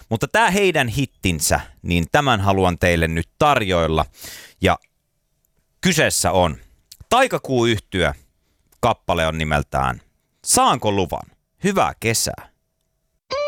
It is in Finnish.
Mutta tämä heidän hittinsä, niin tämän haluan teille nyt tarjoilla. Ja kyseessä on Taikakuu-yhtye, kappale on nimeltään Saanko luvan? Hyvää kesää!